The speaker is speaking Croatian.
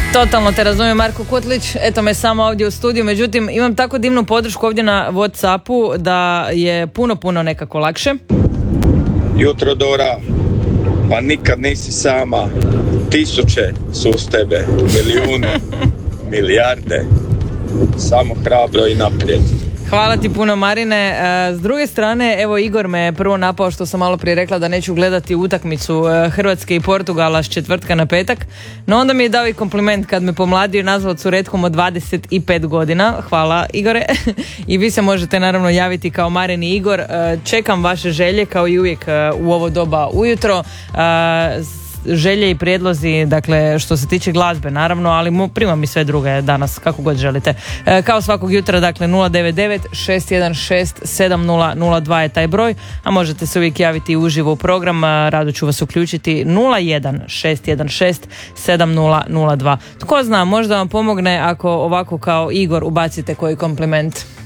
Totalno te razumijem, Marko Kutlić, eto me samo ovdje u studiju, međutim imam tako divnu podršku ovdje na Whatsappu da je puno nekako lakše. Jutro Dora, pa nikad nisi sama, tisuće su uz tebe, milijuni, milijarde, samo hrabro i naprijed. Hvala ti puno, Marine. S druge strane, evo Igor me je prvo napao što sam malo prije rekla da neću gledati utakmicu Hrvatske i Portugala s četvrtka na petak, no onda mi je dao i kompliment kad me pomladio i nazvao curetkom od 25 godina. Hvala, Igore. I vi se možete naravno javiti kao Marin i Igor. Čekam vaše želje kao i uvijek u ovo doba ujutro. Želje i prijedlozi, dakle što se tiče glazbe naravno, ali primam i sve druge danas kako god želite. Kao svakog jutra, dakle 099 616 7002 je taj broj, a možete se uvijek javiti uživo u program, rado ću vas uključiti. 01 616 7002. Tko zna, možda vam pomogne ako ovako kao Igor ubacite koji kompliment.